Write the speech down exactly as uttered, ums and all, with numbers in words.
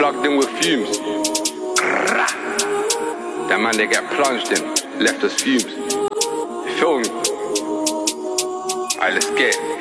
plugged in with fumes. That man they get plunged in, left us fumes. You feel me? Alright, let's get it.